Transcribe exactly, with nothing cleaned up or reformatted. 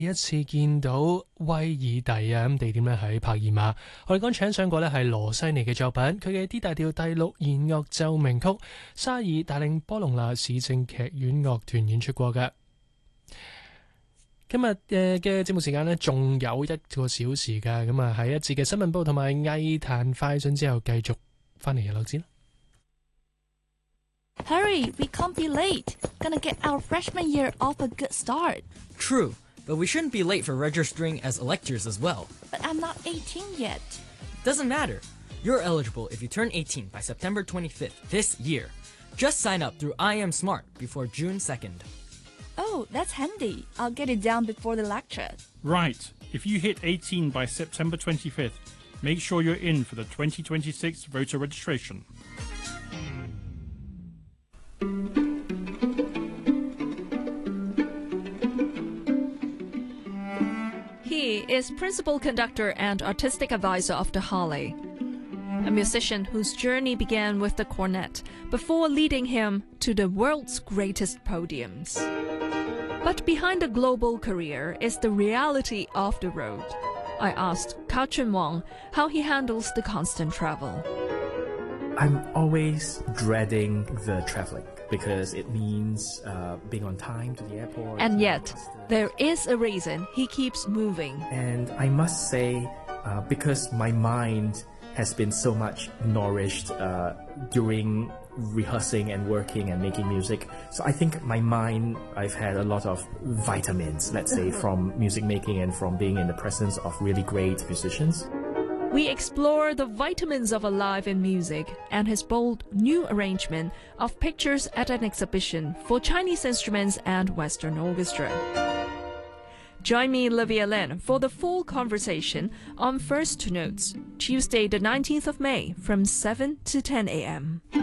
一次見到威爾第啊，咁地點咧喺帕爾馬。我哋剛請上過咧係羅西尼嘅作品，佢嘅 D 大調第六弦樂奏鳴曲，沙爾帶領波隆那市政劇院樂團演出過嘅。今日嘅嘅節目時間呢，仲有一個小時㗎，咁啊喺一節嘅新聞報同埋藝壇快訊之後，繼續翻嚟日落先。 Hurry, we can't be late. Gonna get our freshman year off a good start. True, but we shouldn't be late for registering as electors as well. But I'm not eighteen yet. Doesn't matter. You're eligible if you turn eighteen by September twenty-fifth this year. Just sign up through I Am Smart before June second. Oh, that's handy. I'll get it down before the lecture. Right. If you hit eighteen by September twenty-fifth, make sure you're in for the twenty twenty-six voter registration. He is principal conductor and artistic advisor of the Harley, a musician whose journey began with the cornet before leading him to the world's greatest podiums. But behind the global career is the reality of the road. I asked Cao Chun Wang how he handles the constant travel. I'm always dreading the traveling because it means uh, being on time to the airport. And yet, there is a reason he keeps moving. And I must say, uh, because my mind has been so much nourished uh, during rehearsing and working and making music. So I think my mind, I've had a lot of vitamins, let's say, from music making and from being in the presence of really great musicians. We explore the vitamins of a life in music and his bold new arrangement of pictures at an exhibition for Chinese instruments and Western orchestra. Join me, Olivia Lin, for the full conversation on First Notes, Tuesday the nineteenth of May from seven to ten a m